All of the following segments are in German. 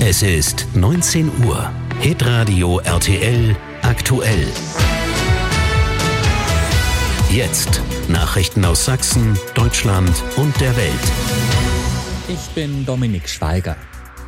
Es ist 19 Uhr. Hitradio RTL aktuell. Jetzt Nachrichten aus Sachsen, Deutschland und der Welt. Ich bin Dominik Schweiger.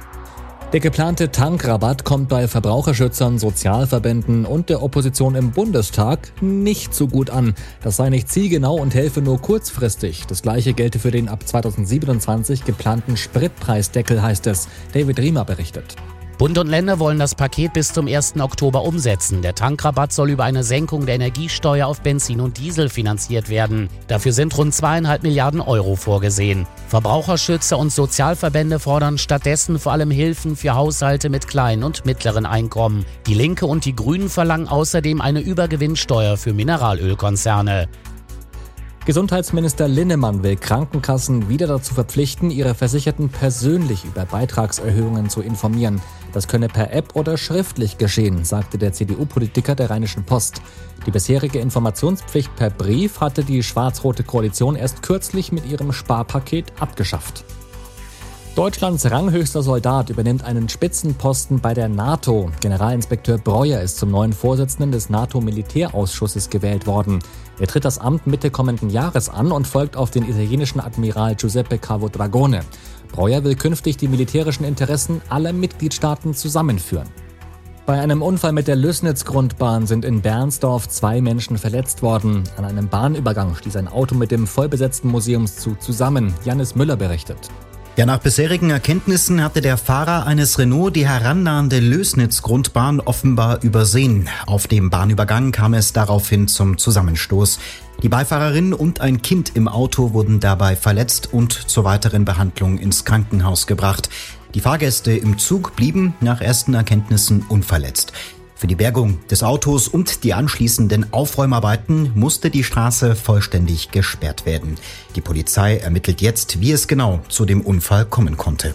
Der geplante Tankrabatt kommt bei Verbraucherschützern, Sozialverbänden und der Opposition im Bundestag nicht so gut an. Das sei nicht zielgenau und helfe nur kurzfristig. Das Gleiche gelte für den ab 2027 geplanten Spritpreisdeckel, heißt es. David Riemer berichtet. Bund und Länder wollen das Paket bis zum 1. Oktober umsetzen. Der Tankrabatt soll über eine Senkung der Energiesteuer auf Benzin und Diesel finanziert werden. Dafür sind rund 2,5 Milliarden Euro vorgesehen. Verbraucherschützer und Sozialverbände fordern stattdessen vor allem Hilfen für Haushalte mit kleinen und mittleren Einkommen. Die Linke und die Grünen verlangen außerdem eine Übergewinnsteuer für Mineralölkonzerne. Gesundheitsminister Linnemann will Krankenkassen wieder dazu verpflichten, ihre Versicherten persönlich über Beitragserhöhungen zu informieren. Das könne per App oder schriftlich geschehen, sagte der CDU-Politiker der Rheinischen Post. Die bisherige Informationspflicht per Brief hatte die schwarz-rote Koalition erst kürzlich mit ihrem Sparpaket abgeschafft. Deutschlands ranghöchster Soldat übernimmt einen Spitzenposten bei der NATO. Generalinspekteur Breuer ist zum neuen Vorsitzenden des NATO-Militärausschusses gewählt worden. Er tritt das Amt Mitte kommenden Jahres an und folgt auf den italienischen Admiral Giuseppe Cavo Dragone. Breuer will künftig die militärischen Interessen aller Mitgliedstaaten zusammenführen. Bei einem Unfall mit der Lößnitz-Grundbahn sind in Bernsdorf 2 Menschen verletzt worden. An einem Bahnübergang stieß ein Auto mit dem vollbesetzten Museumszug zusammen. Janis Müller berichtet. Ja, nach bisherigen Erkenntnissen hatte der Fahrer eines Renault die herannahende Lößnitz-Grundbahn offenbar übersehen. Auf dem Bahnübergang kam es daraufhin zum Zusammenstoß. Die Beifahrerin und ein Kind im Auto wurden dabei verletzt und zur weiteren Behandlung ins Krankenhaus gebracht. Die Fahrgäste im Zug blieben nach ersten Erkenntnissen unverletzt. Für die Bergung des Autos und die anschließenden Aufräumarbeiten musste die Straße vollständig gesperrt werden. Die Polizei ermittelt jetzt, wie es genau zu dem Unfall kommen konnte.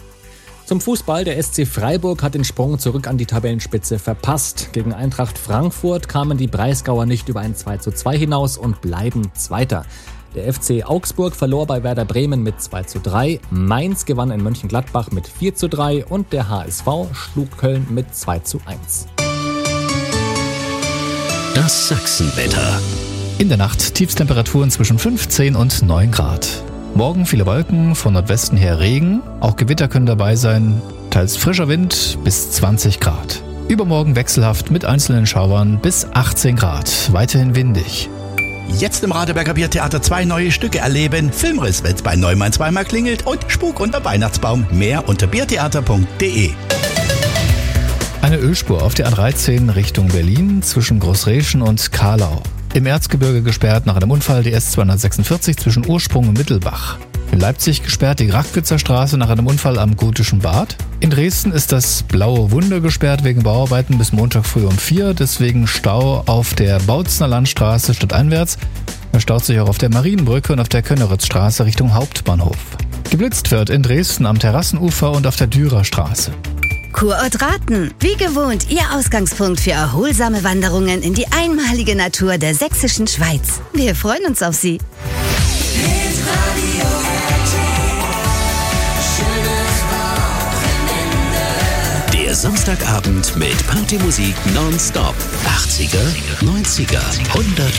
Zum Fußball, der SC Freiburg hat den Sprung zurück an die Tabellenspitze verpasst. Gegen Eintracht Frankfurt kamen die Breisgauer nicht über ein 2:2 hinaus und bleiben Zweiter. Der FC Augsburg verlor bei Werder Bremen mit 2:3, Mainz gewann in Mönchengladbach mit 4:3 und der HSV schlug Köln mit 2:1. Das Sachsenwetter. In der Nacht Tiefstemperaturen zwischen 15 und 9 Grad. Morgen viele Wolken, von Nordwesten her Regen. Auch Gewitter können dabei sein. Teils frischer Wind bis 20 Grad. Übermorgen wechselhaft mit einzelnen Schauern bis 18 Grad. Weiterhin windig. Jetzt im Radeberger Biertheater 2 neue Stücke erleben. Filmriss, wenn's bei Neumann zweimal klingelt und Spuk unter Weihnachtsbaum. Mehr unter biertheater.de. Eine Ölspur auf der A13 Richtung Berlin zwischen Großreschen und Kahlau. Im Erzgebirge gesperrt nach einem Unfall die S246 zwischen Ursprung und Mittelbach. In Leipzig gesperrt die Grachwitzer Straße nach einem Unfall am Gotischen Bad. In Dresden ist das Blaue Wunder gesperrt wegen Bauarbeiten bis Montag früh um 4. Deswegen Stau auf der Bautzner Landstraße stadteinwärts. Er staut sich auch auf der Marienbrücke und auf der Könneritzstraße Richtung Hauptbahnhof. Geblitzt wird in Dresden am Terrassenufer und auf der Dürerstraße. Kurort Raten, wie gewohnt Ihr Ausgangspunkt für erholsame Wanderungen in die einmalige Natur der sächsischen Schweiz. Wir freuen uns auf Sie. Der Samstagabend mit Partymusik nonstop. 80er, 90er, 100er